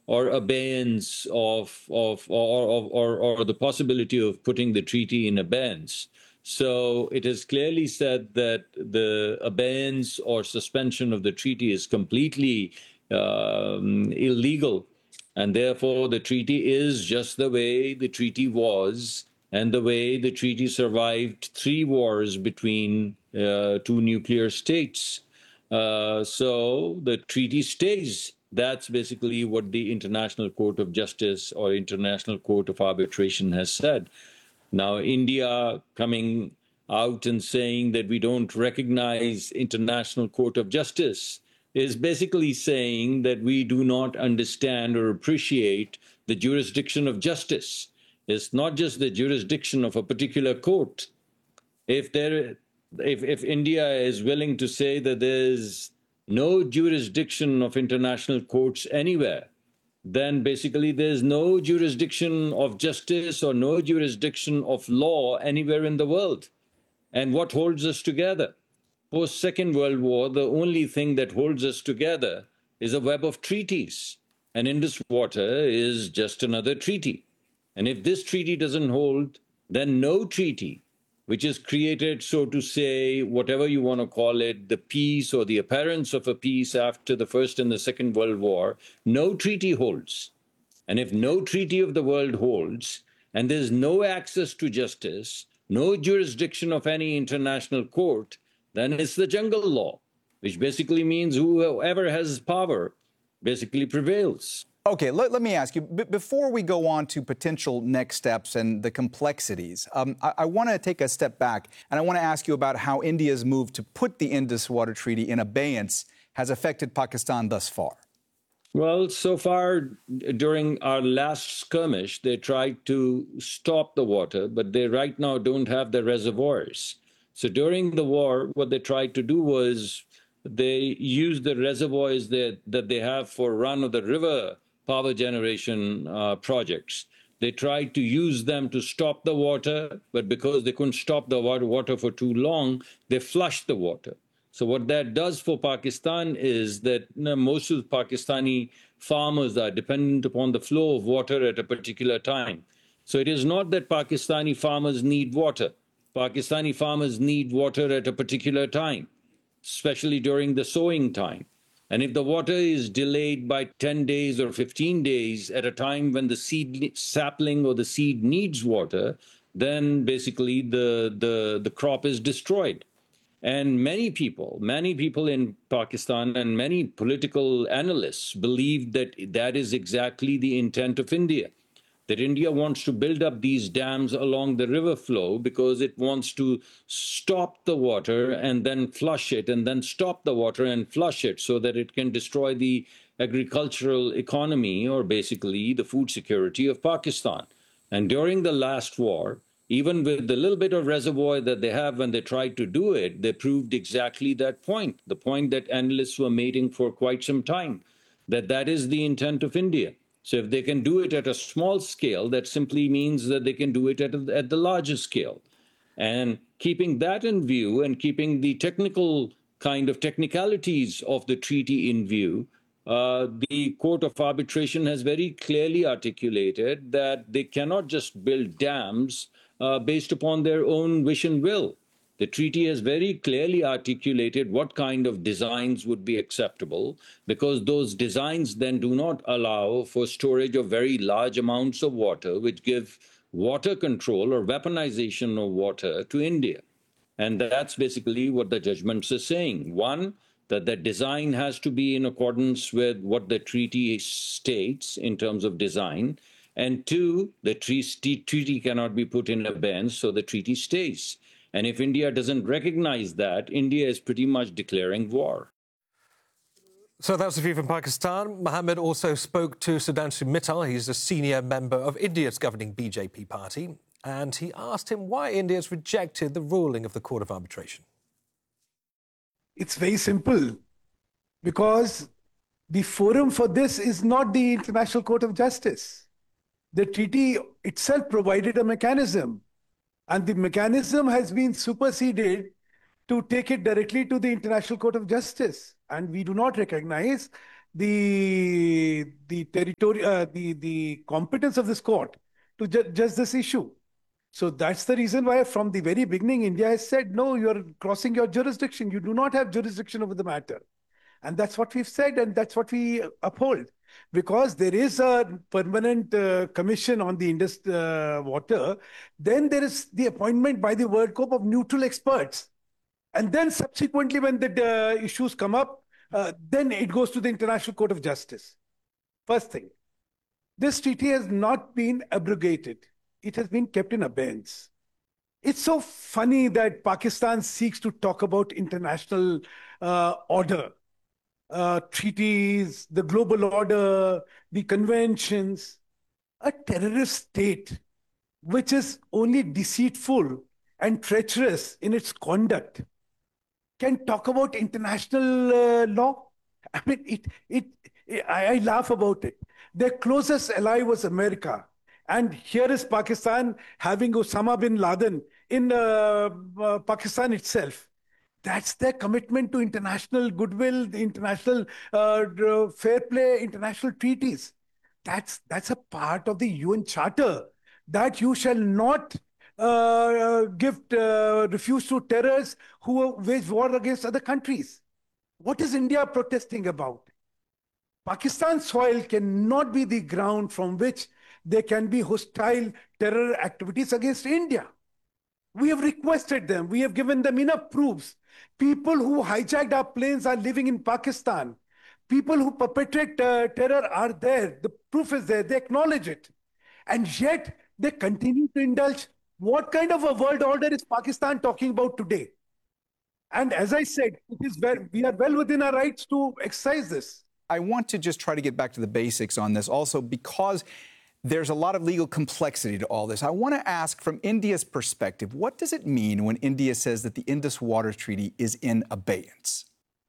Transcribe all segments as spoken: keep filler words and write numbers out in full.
or abeyance of, of or, or, or, or the possibility of putting the treaty in abeyance. So it is clearly said that the abeyance or suspension of the treaty is completely um, illegal, and therefore the treaty is just the way the treaty was and the way the treaty survived three wars between uh, two nuclear states. Uh, so the treaty stays. That's basically what the International Court of Justice or International Court of Arbitration has said. Now, India coming out and saying that we don't recognize International Court of Justice is basically saying that we do not understand or appreciate the jurisdiction of justice. It's not just the jurisdiction of a particular court. If there, if, if India is willing to say that there's no jurisdiction of international courts anywhere, then basically there's no jurisdiction of justice or no jurisdiction of law anywhere in the world. And what holds us together? Post-Second World War, the only thing that holds us together is a web of treaties. And Indus Water is just another treaty. And if this treaty doesn't hold, then no treaty, which is created, so to say, whatever you want to call it, the peace or the appearance of a peace after the First and the Second World War, no treaty holds. And if no treaty of the world holds, and there's no access to justice, no jurisdiction of any international court, then it's the jungle law, which basically means whoever has power basically prevails. Okay, let, let me ask you, b before we go on to potential next steps and the complexities, um, I, I want to take a step back, and I want to ask you about how India's move to put the Indus Water Treaty in abeyance has affected Pakistan thus far. Well, so far, during our last skirmish, they tried to stop the water, but they right now don't have the reservoirs. So during the war, what they tried to do was they used the reservoirs that, that they have for run-of-the-river power generation uh, projects. They tried to use them to stop the water, but because they couldn't stop the water, water for too long, they flushed the water. So what that does for Pakistan is that you know, most of the Pakistani farmers are dependent upon the flow of water at a particular time. So it is not that Pakistani farmers need water. Pakistani farmers need water at a particular time, especially during the sowing time. And if the water is delayed by ten days or fifteen days at a time when the seed sapling or the seed needs water, then basically the, the, the crop is destroyed. And many people, many people in Pakistan and many political analysts believe that that is exactly the intent of India, that India wants to build up these dams along the river flow because it wants to stop the water and then flush it, and then stop the water and flush it so that it can destroy the agricultural economy or basically the food security of Pakistan. And during the last war, even with the little bit of reservoir that they have when they tried to do it, they proved exactly that point, the point that analysts were making for quite some time, that that is the intent of India. So if they can do it at a small scale, that simply means that they can do it at, a, at the larger scale. And keeping that in view and keeping the technical kind of technicalities of the treaty in view, uh, the Court of Arbitration has very clearly articulated that they cannot just build dams uh, based upon their own wish and will. The treaty has very clearly articulated what kind of designs would be acceptable, because those designs then do not allow for storage of very large amounts of water, which give water control or weaponization of water to India. And that's basically what the judgments are saying. One, that the design has to be in accordance with what the treaty states in terms of design. And two, the treaty cannot be put in abeyance, so the treaty stays. And if India doesn't recognize that, India is pretty much declaring war. So that's the view from Pakistan. Mohammed also spoke to Sudhanshu Mittal. He's a senior member of India's governing B J P party. And he asked him why India has rejected the ruling of the Court of Arbitration. It's very simple. Because the forum for this is not the International Court of Justice. The treaty itself provided a mechanism. And the mechanism has been superseded to take it directly to the International Court of Justice. And we do not recognize the the territory, uh, the the competence of this court to ju- judge this issue. So that's the reason why from the very beginning, India has said, no, you're crossing your jurisdiction. You do not have jurisdiction over the matter. And that's what we've said, and that's what we uphold. Because there is a permanent uh, commission on the Indus uh, water, then there is the appointment by the World Cup of neutral experts. And then subsequently, when the uh, issues come up, uh, then it goes to the International Court of Justice. First thing, this treaty has not been abrogated. It has been kept in abeyance. It's so funny that Pakistan seeks to talk about international uh, order, uh, treaties, the global order, the conventions. A terrorist state, which is only deceitful and treacherous in its conduct, can talk about international uh, law. I mean, it, it, it, I, I laugh about it. Their closest ally was America. And here is Pakistan having Osama bin Laden in uh, uh, Pakistan itself. That's their commitment to international goodwill, the international uh, fair play, international treaties. That's, that's a part of the U N Charter, that you shall not uh, give uh, refuse to terrorists who wage war against other countries. What is India protesting about? Pakistan soil cannot be the ground from which there can be hostile terror activities against India. We have requested them. We have given them enough proofs. People who hijacked our planes are living in Pakistan. People who perpetrate uh, terror are there. The proof is there. They acknowledge it. And yet they continue to indulge. What kind of a world order is Pakistan talking about today? And as I said, it is well, we are well within our rights to exercise this. I want to just try to get back to the basics on this also, because there's a lot of legal complexity to all this. I want to ask, from India's perspective, what does it mean when India says that the Indus Water Treaty is in abeyance?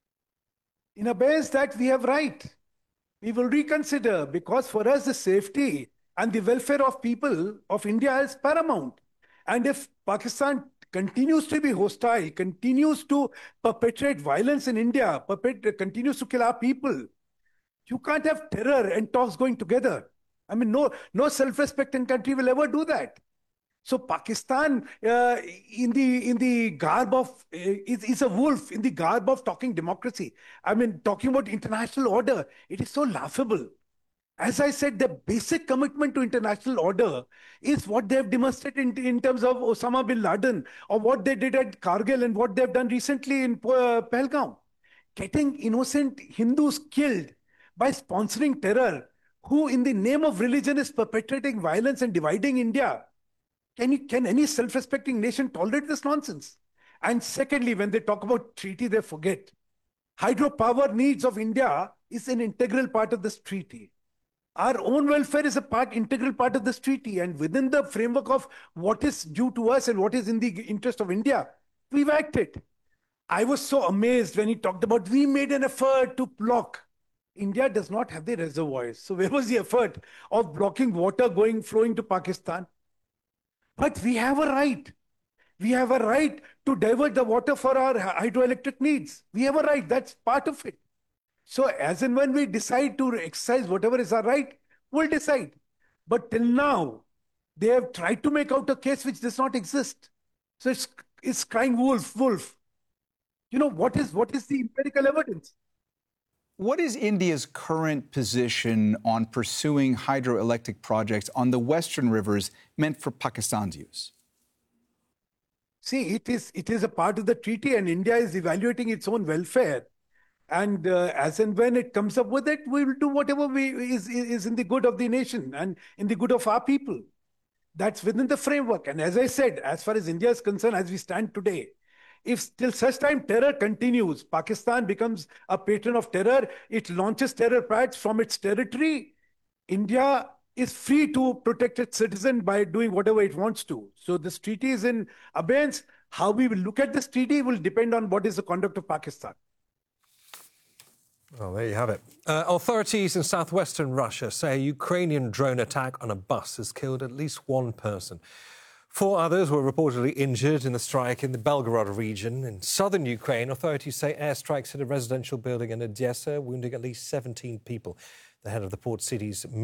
In abeyance, that we have right. We will reconsider, because for us the safety and the welfare of people of India is paramount. And if Pakistan continues to be hostile, continues to perpetrate violence in India, perpet- continues to kill our people, you can't have terror and talks going together. I mean, no, no self-respecting country will ever do that. So Pakistan, uh, in the in the garb of, uh, is, is a wolf in the garb of talking democracy. I mean, talking about international order. It is so laughable. As I said, the basic commitment to international order is what they have demonstrated in, in terms of Osama bin Laden, or what they did at Kargil and what they have done recently in uh, Pahalgam. Getting innocent Hindus killed by sponsoring terror, who in the name of religion is perpetrating violence and dividing India. Can, you, can any self-respecting nation tolerate this nonsense? And secondly, when they talk about treaty, they forget. Hydropower needs of India is an integral part of this treaty. Our own welfare is a part, integral part of this treaty. And within the framework of what is due to us and what is in the interest of India, we've acted. I was so amazed when he talked about, we made an effort to block. India does not have the reservoirs. So where was the effort of blocking water going, flowing to Pakistan? But we have a right. We have a right to divert the water for our hydroelectric needs. We have a right. That's part of it. So as and when we decide to exercise whatever is our right, we'll decide. But till now, they have tried to make out a case which does not exist. So it's, it's crying wolf, wolf. You know, what is, what is the empirical evidence? What is India's current position on pursuing hydroelectric projects on the western rivers meant for Pakistan's use? See, it is, it is a part of the treaty, and India is evaluating its own welfare. And uh, as and when it comes up with it, we will do whatever we, is, is in the good of the nation and in the good of our people. That's within the framework. And as I said, as far as India is concerned, as we stand today, if till such time terror continues, Pakistan becomes a patron of terror, it launches terror plots from its territory, India is free to protect its citizen by doing whatever it wants to. So this treaty is in abeyance. How we will look at this treaty will depend on what is the conduct of Pakistan. Well, there you have it. Uh, authorities in southwestern Russia say a Ukrainian drone attack on a bus has killed at least one person. Four others were reportedly injured in the strike in the Belgorod region. In southern Ukraine, authorities say airstrikes hit a residential building in Odessa, wounding at least seventeen people. The head of the port city's